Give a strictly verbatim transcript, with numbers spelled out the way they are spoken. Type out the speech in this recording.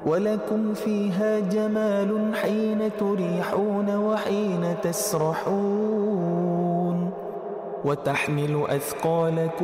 ولكم فيها جمال حين تريحون وحين تسرحون وتحمل أثقالكم